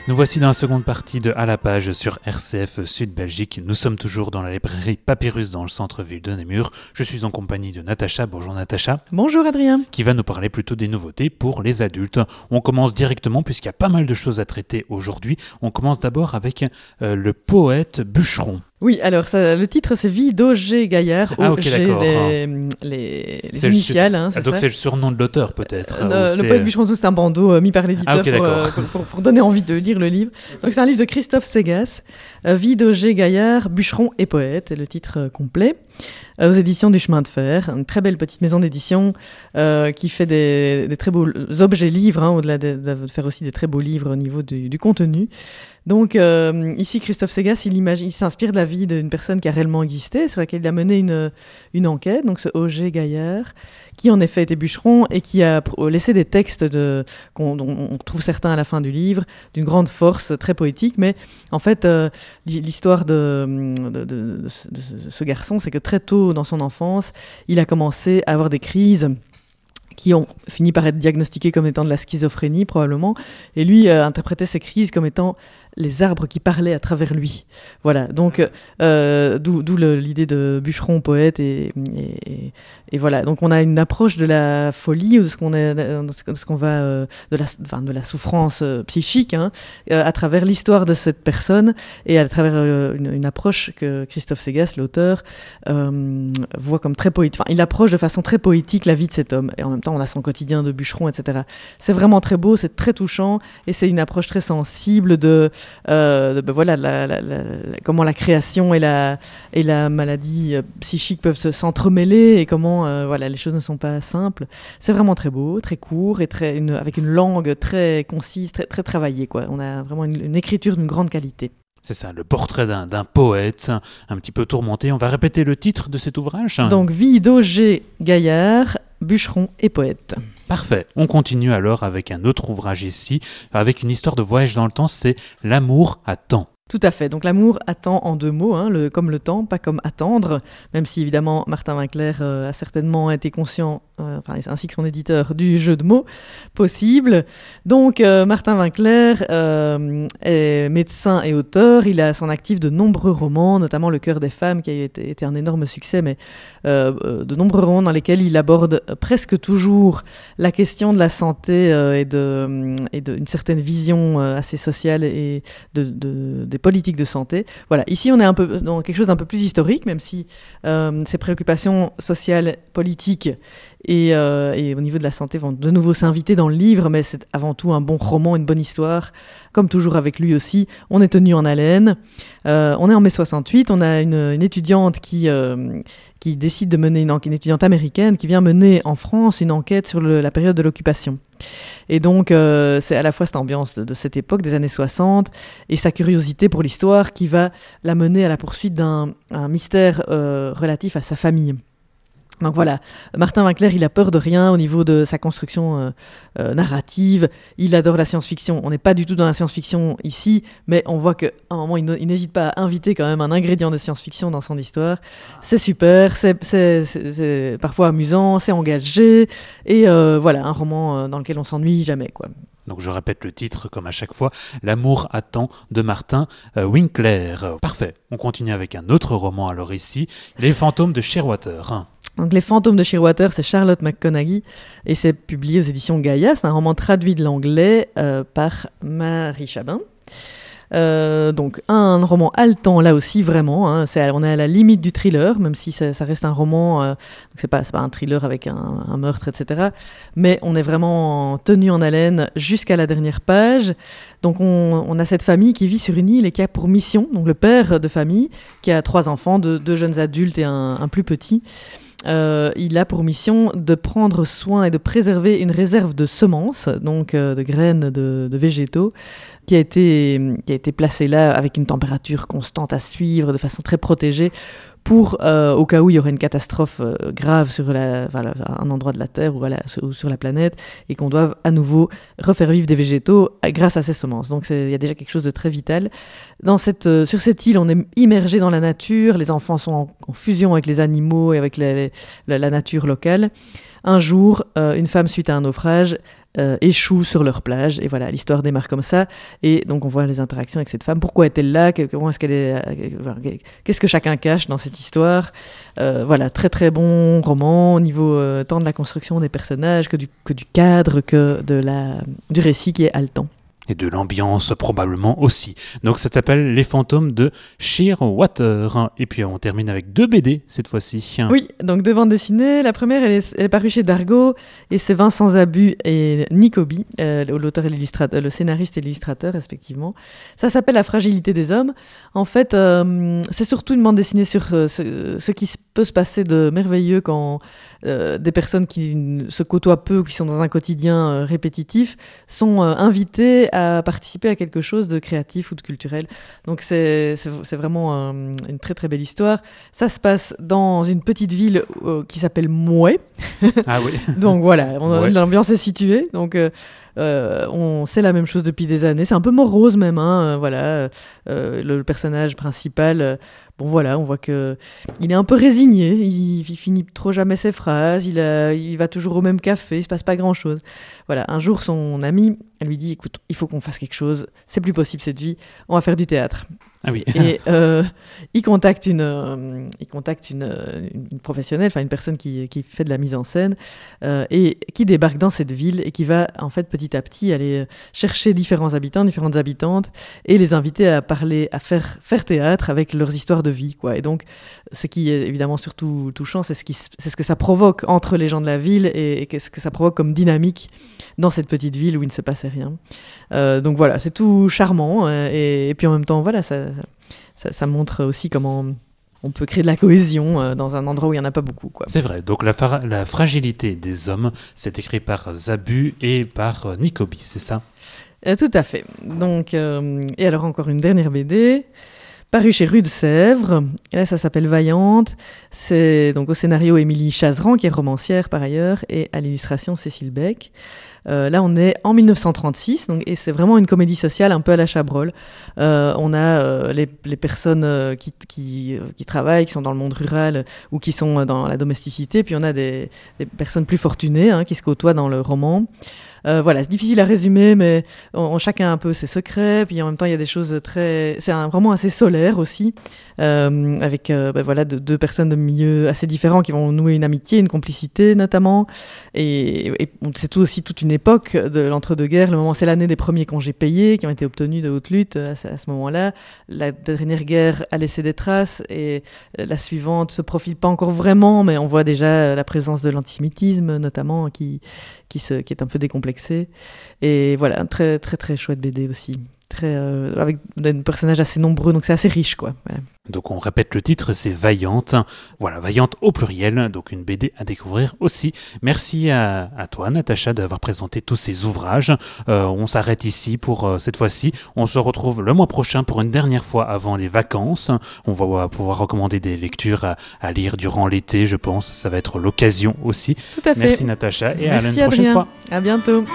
Nous voici dans la seconde partie de À la page sur RCF Sud Belgique. Nous sommes toujours dans la librairie Papyrus dans le centre-ville de Namur. Je suis en compagnie de Natacha. Bonjour Natacha. Bonjour Adrien. Qui va nous parler plutôt des nouveautés pour les adultes. On commence directement puisqu'il y a pas mal de choses à traiter aujourd'hui. On commence d'abord avec le poète bûcheron. Oui, alors le titre c'est Vie d'O.G. Gaillard. Ah ok, d'accord. Les initiales. Donc c'est le surnom de l'auteur peut-être. Le poète bûcheron, c'est un bandeau mis par l'éditeur pour donner envie de lire le livre. Donc c'est un livre de Christophe Segas, Vie d'O.G. Gaillard, bûcheron et poète, est le titre complet. Aux éditions du Chemin de Fer, une très belle petite maison d'édition qui fait des très beaux objets livres, au-delà de faire aussi des très beaux livres au niveau du contenu. Donc ici, Christophe Segas, il s'inspire de la vie d'une personne qui a réellement existé, sur laquelle il a mené une enquête, donc ce O.G. Gaillard, qui en effet était bûcheron et qui a laissé des textes dont on trouve certains à la fin du livre, d'une grande force, très poétique, mais en fait, l'histoire de ce garçon, c'est que très tôt dans son enfance, il a commencé à avoir des crises qui ont fini par être diagnostiquées comme étant de la schizophrénie probablement, et lui interprétait ces crises comme étant les arbres qui parlaient à travers lui. Voilà, donc d'où l'idée de bûcheron, poète, et voilà. Donc on a une approche de la folie, ou de de la souffrance psychique, à travers l'histoire de cette personne, et à travers une approche que Christophe Segas, l'auteur, voit comme très poétique. Enfin, il approche de façon très poétique la vie de cet homme, et en même temps on a son quotidien de bûcheron, etc. C'est vraiment très beau, c'est très touchant, et c'est une approche très sensible comment la création et la maladie psychique peuvent s'entremêler, et comment les choses ne sont pas simples. C'est vraiment très beau, très court, et avec une langue très concise, très, très travaillée, quoi. On a vraiment une écriture d'une grande qualité. C'est ça, le portrait d'un poète, un petit peu tourmenté. On va répéter le titre de cet ouvrage. Donc, Vie d'O.G. Gaillard, bûcheron et poète. Parfait. On continue alors avec un autre ouvrage ici, avec une histoire de voyage dans le temps, c'est L'amour attend. Tout à fait. Donc l'amour attend en deux mots, comme le temps, pas comme attendre, même si évidemment Martin Winkler a certainement été conscient, ainsi que son éditeur, du jeu de mots possible. Donc Martin Winkler est médecin et auteur. Il a à son actif de nombreux romans, notamment Le cœur des femmes, qui a été un énorme succès, mais de nombreux romans dans lesquels il aborde presque toujours la question de la santé et d'une certaine vision assez sociale et des politiques de santé. Voilà, ici on est un peu dans quelque chose d'un peu plus historique, même si ces préoccupations sociales, politiques et au niveau de la santé vont de nouveau s'inviter dans le livre, mais c'est avant tout un bon roman, une bonne histoire. Comme toujours avec lui aussi, on est tenu en haleine. On est en mai 68, on a une étudiante qui décide de mener une étudiante américaine qui vient mener en France une enquête sur la période de l'occupation. Et donc, c'est à la fois cette ambiance de cette époque, des années 60, et sa curiosité pour l'histoire qui va la mener à la poursuite d'un mystère relatif à sa famille. Donc voilà, Martin Winkler, il a peur de rien au niveau de sa construction narrative. Il adore la science-fiction. On n'est pas du tout dans la science-fiction ici, mais on voit qu'à un moment, il n'hésite pas à inviter quand même un ingrédient de science-fiction dans son histoire. C'est super, c'est parfois amusant, c'est engagé, et voilà, un roman dans lequel on s'ennuie jamais, quoi. Donc je répète le titre comme à chaque fois, L'amour attend de Martin Winkler. Parfait, on continue avec un autre roman alors ici, Les fantômes de Shearwater. Donc Les fantômes de Shearwater, c'est Charlotte McConaghy et c'est publié aux éditions Gaïa. C'est un roman traduit de l'anglais par Marie Chabin. Donc un roman haletant là aussi vraiment, on est à la limite du thriller, même si ça reste un roman, donc c'est pas un thriller avec un meurtre, etc. Mais on est vraiment tenu en haleine jusqu'à la dernière page. Donc on a cette famille qui vit sur une île et qui a pour mission, donc le père de famille, qui a 3 enfants, 2 jeunes adultes et un plus petit. Il a pour mission de prendre soin et de préserver une réserve de semences, donc de graines de végétaux, qui a été placée là avec une température constante à suivre, de façon très protégée, pour, au cas où il y aurait une catastrophe grave sur un endroit de la Terre ou sur la planète, et qu'on doive à nouveau refaire vivre des végétaux grâce à ces semences. Donc il y a déjà quelque chose de très vital. Sur cette île, on est immergé dans la nature, les enfants sont en fusion avec les animaux et avec la nature locale. Un jour, une femme, suite à un naufrage, échouent sur leur plage. Et voilà, l'histoire démarre comme ça. Et donc on voit les interactions avec cette femme. Pourquoi est-elle là ? Comment est-ce qu'elle est Qu'est-ce que chacun cache dans cette histoire ? Voilà, très très bon roman au niveau tant de la construction des personnages que du cadre, que du récit qui est haletant. Et de l'ambiance probablement aussi. Donc ça s'appelle Les fantômes de Shearwater. Et puis on termine avec 2 BD cette fois-ci. Oui, donc 2 bandes dessinées. La première, elle est parue chez Dargaud et c'est Vincent Zabu et Nicobi, l'auteur et l'illustrateur, le scénariste et l'illustrateur respectivement. Ça s'appelle La fragilité des hommes. En fait, c'est surtout une bande dessinée sur ce qui peut se passer de merveilleux quand des personnes qui se côtoient peu ou qui sont dans un quotidien répétitif sont invitées à participer à quelque chose de créatif ou de culturel. Donc c'est vraiment une très très belle histoire. Ça se passe dans une petite ville qui s'appelle Mouet. Ah oui. Donc voilà, l'ambiance est située. Donc on sait la même chose depuis des années. C'est un peu morose même. Voilà, le personnage principal. Bon voilà, on voit que il est un peu résigné. Il finit trop jamais ses phrases. Il va toujours au même café. Il se passe pas grand chose. Voilà, un jour son ami lui dit écoute, il faut qu'on fasse quelque chose. C'est plus possible cette vie. On va faire du théâtre. Ah oui. Et il contacte une professionnelle, enfin une personne qui fait de la mise en scène et qui débarque dans cette ville et qui va en fait petit à petit aller chercher différents habitants, différentes habitantes et les inviter à parler, à faire théâtre avec leurs histoires de vie, quoi. Et donc, ce qui est évidemment surtout touchant, c'est ce que ça provoque entre les gens de la ville et ce que ça provoque comme dynamique dans cette petite ville où il ne se passait rien. Donc voilà, c'est tout charmant et puis en même temps, voilà, ça montre aussi comment on peut créer de la cohésion dans un endroit où il n'y en a pas beaucoup, quoi. C'est vrai, donc la fragilité des hommes, c'est écrit par Zabu et par Nicobi, c'est ça ? Tout à fait. Donc, et alors encore une dernière BD, parue chez Rue de Sèvres. Et là, ça s'appelle Vaillante. C'est donc au scénario Émilie Chazeran, qui est romancière par ailleurs, et à l'illustration Cécile Beck. Là, on est en 1936, donc, et c'est vraiment une comédie sociale un peu à la Chabrol. On a les personnes qui travaillent, qui sont dans le monde rural ou qui sont dans la domesticité, puis on a des personnes plus fortunées qui se côtoient dans le roman. Voilà, c'est difficile à résumer, mais chacun a un peu ses secrets, puis en même temps, il y a des choses c'est un roman assez solaire aussi, avec voilà, deux personnes de milieux assez différents qui vont nouer une amitié, une complicité notamment, et c'est aussi toute une époque de l'entre-deux-guerres. Le moment, c'est l'année des premiers congés payés qui ont été obtenus de haute lutte à ce moment-là. La dernière guerre a laissé des traces, et la suivante se profile pas encore vraiment, mais on voit déjà la présence de l'antisémitisme notamment qui est un peu décomplexé. Et voilà, un très très très chouette BD aussi. Avec des personnages assez nombreux, donc c'est assez riche, quoi. Voilà. Donc on répète le titre, c'est Vaillante. Voilà, Vaillante au pluriel, donc une BD à découvrir aussi. Merci à toi, Natacha, d'avoir présenté tous ces ouvrages. On s'arrête ici pour cette fois-ci. On se retrouve le mois prochain pour une dernière fois avant les vacances. On va pouvoir recommander des lectures à lire durant l'été, je pense. Ça va être l'occasion aussi. Tout à fait. Merci Natacha et Merci, à la prochaine fois. À bientôt.